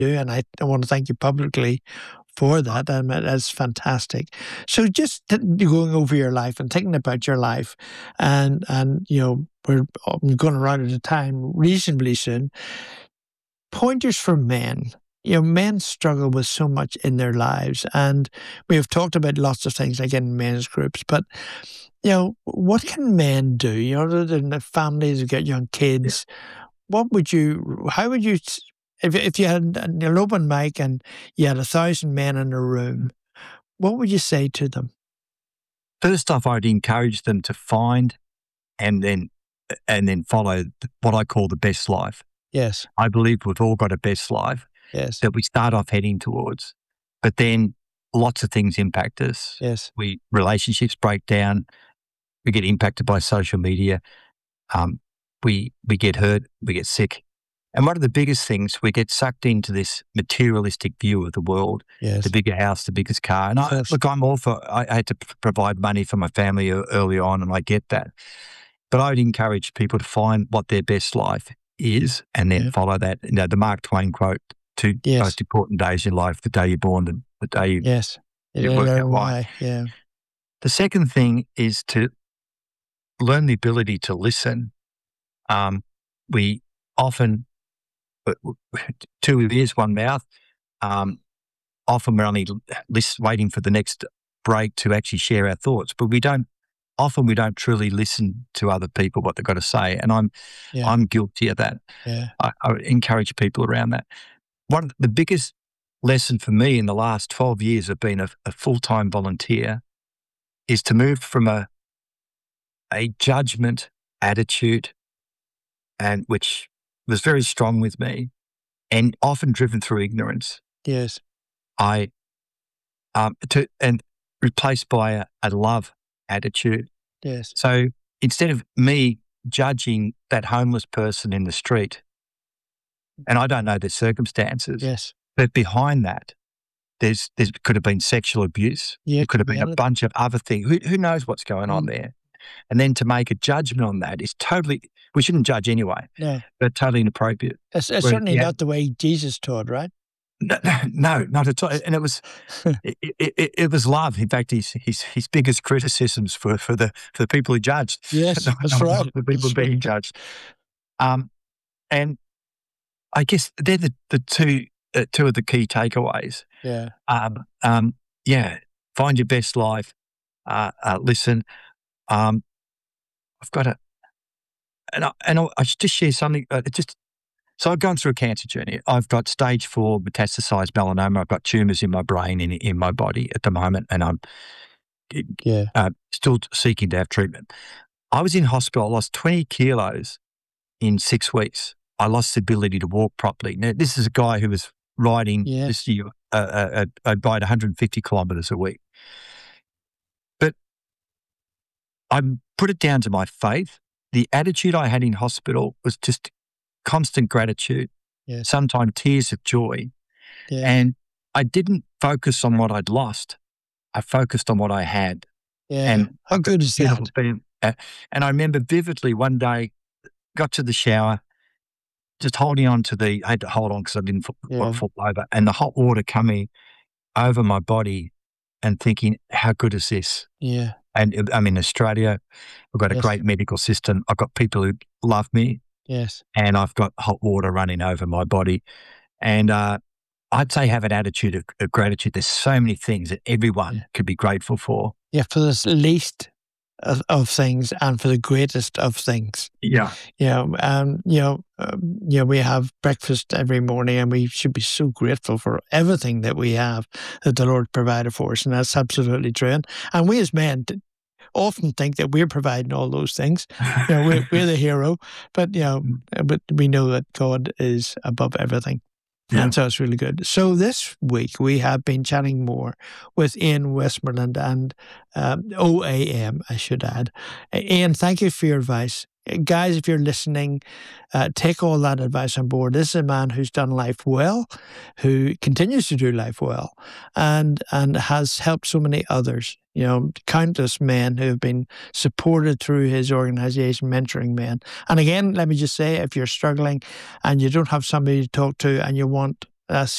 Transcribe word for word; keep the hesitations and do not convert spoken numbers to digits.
do, and I, I want to thank you publicly for that. Um, that's fantastic. So just going over your life and thinking about your life, and and you know we're going to run out of time reasonably soon. Pointers for men. You know, men struggle with so much in their lives, and we have talked about lots of things like in men's groups. But you know, what can men do? You know, other than the families who get young kids, what would you? How would you? If if you had an open mic and you had a thousand men in a room, what would you say to them? First off, I'd encourage them to find and then and then follow what I call the best life. Yes, I believe we've all got a best life. Yes, that we start off heading towards, but then lots of things impact us. Yes, we relationships break down. We get impacted by social media. Um, we we get hurt. We get sick. And one of the biggest things, we get sucked into this materialistic view of the world. Yes, the bigger house, the biggest car. And I, look, I'm all for. I, I had to p- provide money for my family early on, and I get that. But I would encourage people to find what their best life is, and then yeah. follow that. You know, the Mark Twain quote. Two Yes. most important days in life, the day you're born and the day you, yes. you work out why. Yeah. The second thing is to learn the ability to listen. Um, we often, two ears, one mouth, um, often we're only listen, waiting for the next break to actually share our thoughts, but we don't, often we don't truly listen to other people, what they've got to say. And I'm, Yeah. I'm guilty of that. Yeah. I, I would encourage people around that. One of the biggest lesson for me in the last twelve years of being a, a full-time volunteer is to move from a a judgment attitude, and which was very strong with me, and often driven through ignorance. Yes. I um to and replaced by a, a love attitude. Yes. So instead of me judging that homeless person in the street, and I don't know their circumstances. Yes. But behind that, there's there could have been sexual abuse. Yeah, There could have been a reality. bunch of other things. Who, who knows what's going on Mm. there? And then to make a judgment on that is totally, we shouldn't judge anyway, No, but totally inappropriate. it's, it's Whereas certainly the- not the way Jesus taught, right? No, no, not at all. And it was, it, it, it, it was love. In fact, his his his biggest criticisms for, for the for the people who judged. Yes, not- that's not right. The people That's being right. judged. Um, and I guess they're the the two uh, two of the key takeaways. Yeah. Um, um, yeah, find your best life. Uh, uh, listen, um, I've got a, and I, and I, I should just share something. Uh, it just so I've gone through a cancer journey. I've got stage four metastasized melanoma. I've got tumors in my brain and in my body at the moment, and I'm Yeah. uh, still seeking to have treatment. I was in hospital. I lost twenty kilos in six weeks. I lost the ability to walk properly. Now, this is a guy who was riding Yeah. this year. Uh, uh, uh, I'd ride one hundred fifty kilometres a week. But I put it down to my faith. The attitude I had in hospital was just constant gratitude, Yes. sometimes tears of joy. Yeah. And I didn't focus on what I'd lost. I focused on what I had. yeah. And How good is beautiful that? being- uh, and I remember vividly one day, got to the shower, just holding on to the, I had to hold on because I didn't fall, Yeah. fall over, and the hot water coming over my body and thinking, how good is this? Yeah. And uh, I'm in Australia. I've got a Yes. great medical system. I've got people who love me, Yes. and I've got hot water running over my body. And uh, I'd say have an attitude of, of gratitude. There's so many things that everyone Yeah. could be grateful for. Yeah. For the least of, of things and for the greatest of things. Yeah. You know, um, you know, um, you know, we have breakfast every morning, and we should be so grateful for everything that we have that the Lord provided for us, and that's absolutely true. And, and we as men t- often think that we're providing all those things. You know, we're, we're the hero, but you know, but we know that God is above everything. Yeah. And so it's really good. So this week we have been chatting more with Ian Westmoreland and um, O A M, I should add. Uh, Ian, thank you for your advice. Uh, Guys, if you're listening, uh, take all that advice on board. This is a man who's done life well, who continues to do life well, and and has helped so many others. You know, countless men who have been supported through his organization, Mentoring Men. And again, let me just say, if you're struggling and you don't have somebody to talk to and you want uh,